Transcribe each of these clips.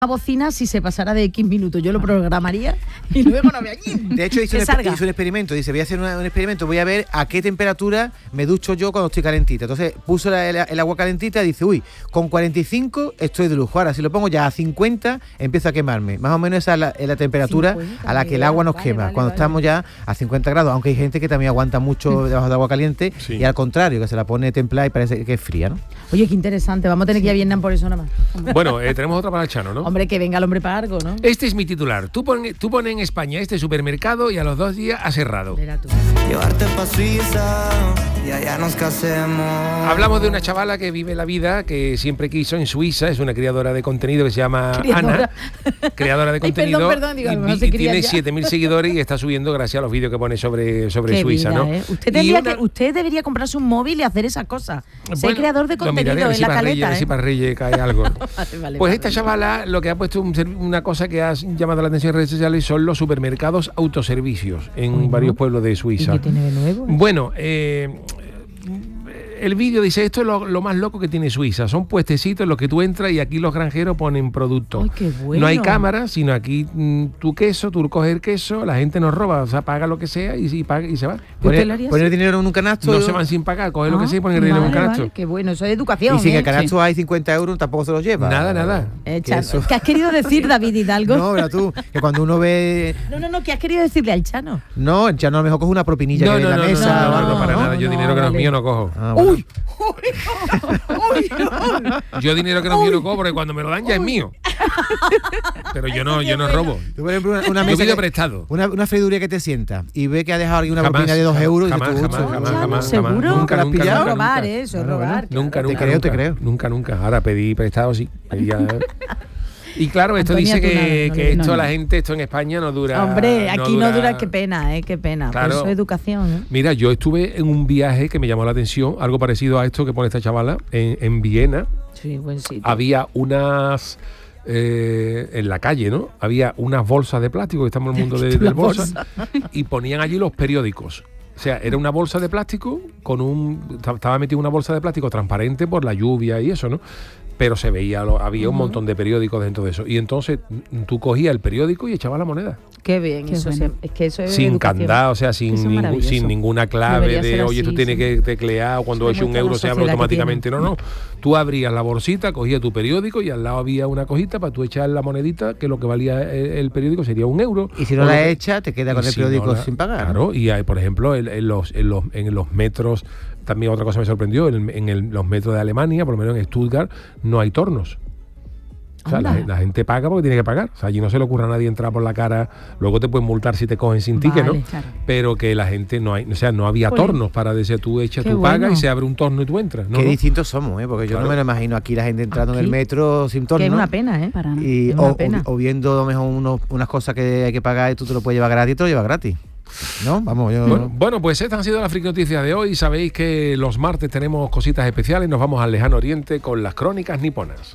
bocina si se pasara de X minutos. Yo lo programaría y luego no me allí. De hecho, hizo un experimento. Dice, voy a hacer un experimento, voy a ver a qué temperatura me ducho yo cuando estoy calentita. Entonces puso el agua calentita y dice, uy, con 45 estoy de lujo. Ahora, si lo pongo ya a 50, empiezo a quemarme. Más o menos esa es la temperatura 50, a la que el agua nos quema. Cuando estamos ya a 50 grados, aunque hay gente que también aguanta mucho debajo de agua caliente, y al contrario, que se la pone templada y parece que es fría, ¿no? Oye, qué interesante. Vamos a tener que ir a Vietnam por eso nada más. Bueno, tenemos otra para el Chano, ¿no? Hombre, que venga el hombre para algo, ¿no? Este es mi titular. Tú pones en España este supermercado y a los 2 días ha cerrado. Llevarte pa' Suiza y allá nos casemos. Hablamos de una chavala que vive la vida que siempre quiso en Suiza. Es una creadora de contenido que se llama Ana. Creadora de contenido. Perdón, digo, y tiene 7.000 seguidores y está subiendo gracias a los vídeos que pone sobre Suiza, vida, ¿no? Usted debería comprarse un móvil y hacer esas cosas. Ser creador de contenido miraré, en la caleta. A ver si para Reyes cae algo. Vale, pues esta chavala lo que ha puesto una cosa que ha llamado la atención en redes sociales son los supermercados autoservicios en varios pueblos de Suiza. ¿Y qué tiene de nuevo? Bueno, el vídeo dice, esto es lo más loco que tiene Suiza. Son puestecitos en los que tú entras y aquí los granjeros ponen productos. ¡Ay, qué bueno! No hay cámaras, sino aquí tu queso, tú coges el queso, la gente no roba, o sea, paga lo que sea y paga y se va. Poner el dinero en un canasto. No se van sin pagar, coger lo que sea y poner el dinero en un canasto. Qué bueno, eso es educación. Y si en el canasto hay 50 euros, tampoco se los lleva. Nada. ¿Qué has querido decir, David Hidalgo? No, pero tú, que cuando uno ve... No, ¿qué has querido decirle al Chano? No, el Chano a lo mejor coge una propinilla que hay en la mesa. No, para nada. Yo dinero que no es mío no cojo. Bueno. ¡Uy! Yo dinero que no es mío no cojo porque cuando me lo dan ya es mío. Pero yo no robo. Tú, por ejemplo, una mesa pido prestado. Una freiduría que te sienta y ve que ha dejado alguna propina de 2 euros. Jamás. ¿Seguro? Nunca. Eso es robar, eso es robar. Nunca. Te creo. Nunca. Ahora pedí prestado, sí. Y claro, esto Antonia, dice que esto no. la gente, esto en España no dura. Hombre, aquí no dura, qué pena. Claro. Por eso es educación. Mira, yo estuve en un viaje que me llamó la atención, algo parecido a esto que pone esta chavala, en Viena. Sí, buen sitio. Había unas... en la calle, ¿no? Había unas bolsas de plástico, que estamos en el mundo del bolsa, y ponían allí los periódicos. O sea, era una bolsa de plástico estaba metido una bolsa de plástico transparente por la lluvia y eso, ¿no? Pero se veía, había un montón de periódicos dentro de eso. Y entonces tú cogías el periódico y echabas la moneda. Qué bien, Qué eso bueno. es que eso es sin educación. candado, o sea, sin ninguna clave Debería ser de, oye, así, tú tienes que teclear, o cuando eches un euro se abre automáticamente. No. Tú abrías la bolsita, cogías tu periódico y al lado había una cojita para tú echar la monedita, que lo que valía el periódico sería 1 euro. Y si no la echas, te queda con el periódico sin pagar. Claro, y hay, por ejemplo, en los metros, también otra cosa me sorprendió, en los metros de Alemania, por lo menos en Stuttgart, no hay tornos. O sea, la gente paga porque tiene que pagar. O sea, allí no se le ocurre a nadie entrar por la cara. Luego te pueden multar si te cogen sin ticket, ¿no? Claro. Pero que la gente no había tornos para decir tú echas, tú pagas y se abre un torno y tú entras. Qué distintos somos, porque yo no me lo imagino aquí la gente entrando en el metro sin torno. Que es una pena, Para nada. Y o viendo a lo mejor unas cosas que hay que pagar y tú te lo puedes llevar gratis y te lo llevas gratis. ¿No? Vamos, Bueno, pues estas han sido las friki noticias de hoy. Sabéis que los martes tenemos cositas especiales. Nos vamos al lejano oriente con las crónicas niponas.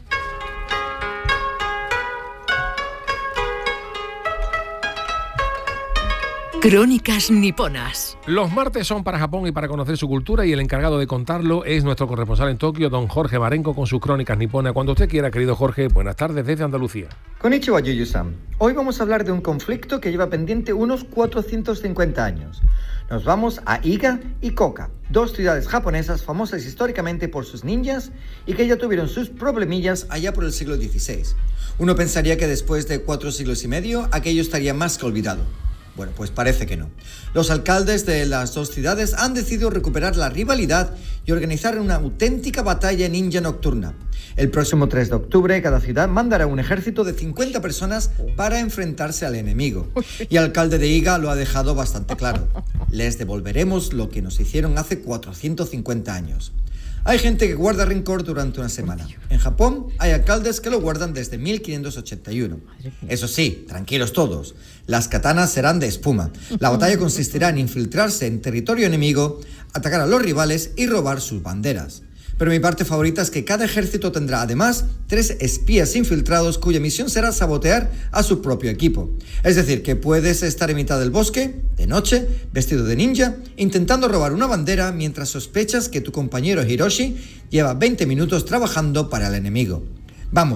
Crónicas niponas. Los martes son para Japón y para conocer su cultura, y el encargado de contarlo es nuestro corresponsal en Tokio, don Jorge Marenco, con sus crónicas niponas. Cuando usted quiera, querido Jorge, buenas tardes desde Andalucía. Konnichiwa, Yuyu-san. Hoy vamos a hablar de un conflicto que lleva pendiente unos 450 años. Nos vamos a Iga y Koka, 2 ciudades japonesas famosas históricamente por sus ninjas y que ya tuvieron sus problemillas allá por el siglo XVI. Uno pensaría que después de 4 siglos y medio aquello estaría más que olvidado. Bueno, pues parece que no. Los alcaldes de las 2 ciudades han decidido recuperar la rivalidad y organizar una auténtica batalla ninja nocturna. El próximo 3 de octubre, cada ciudad mandará un ejército de 50 personas para enfrentarse al enemigo. Y el alcalde de Iga lo ha dejado bastante claro. Les devolveremos lo que nos hicieron hace 450 años. Hay gente que guarda rencor durante una semana. En Japón hay alcaldes que lo guardan desde 1581. Eso sí, tranquilos todos. Las katanas serán de espuma. La batalla consistirá en infiltrarse en territorio enemigo, atacar a los rivales y robar sus banderas. Pero mi parte favorita es que cada ejército tendrá además 3 espías infiltrados cuya misión será sabotear a su propio equipo. Es decir, que puedes estar en mitad del bosque, de noche, vestido de ninja, intentando robar una bandera mientras sospechas que tu compañero Hiroshi lleva 20 minutos trabajando para el enemigo. Vamos,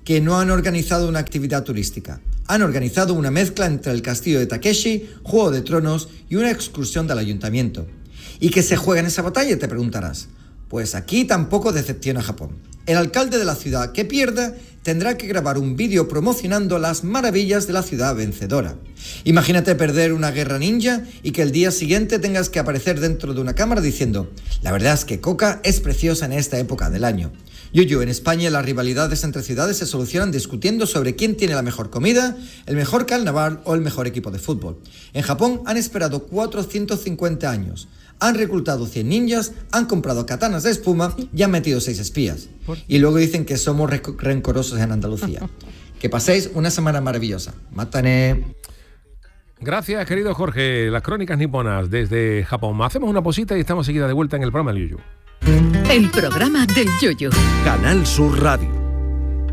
que no han organizado una actividad turística. Han organizado una mezcla entre el castillo de Takeshi, Juego de Tronos y una excursión del ayuntamiento. ¿Y qué se juega en esa batalla?, te preguntarás. Pues aquí tampoco decepciona Japón. El alcalde de la ciudad que pierda tendrá que grabar un vídeo promocionando las maravillas de la ciudad vencedora. Imagínate perder una guerra ninja y que el día siguiente tengas que aparecer dentro de una cámara diciendo: la verdad es que Coca es preciosa en esta época del año. Yuyu, en España las rivalidades entre ciudades se solucionan discutiendo sobre quién tiene la mejor comida, el mejor carnaval o el mejor equipo de fútbol. En Japón han esperado 450 años. Han reclutado 100 ninjas, han comprado katanas de espuma y han metido 6 espías. Y luego dicen que somos rencorosos en Andalucía. Que paséis una semana maravillosa. Mátane. Gracias, querido Jorge. Las crónicas niponas desde Japón. Hacemos una pausita y estamos seguida de vuelta en el programa del Yuyu. El programa del Yuyu. Canal Sur Radio.